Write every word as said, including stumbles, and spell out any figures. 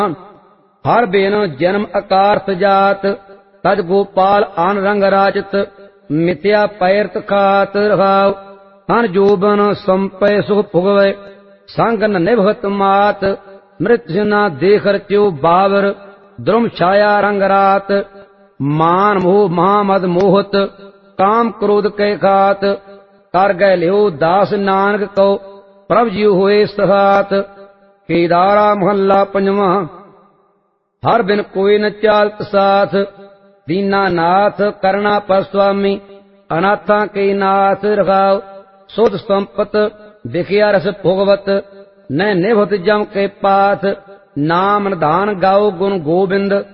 हर Ben जन्म अकारथ जात तज गोपाल आन रंग राजत मिथ्या पैरत खात रहाव अन जोबन संपय सुख भुगवै संग न निभत मात मृत्यु न देख रच्यो बावर द्रुम छाया रंग रात मान मोह महामद मोहत काम क्रोध कै खात कर गए लियो दास नानक को प्रभ जी होए सहात केदारा महला पंजवा हर बिन कोई न चालत साथ दीना नाथ करना पर स्वामी अनाथा के नाथ रखाव सुध संपत दिखिया रस भोगवत न निभत जम के पाथ नाम निधान गाओ गुण गोबिंद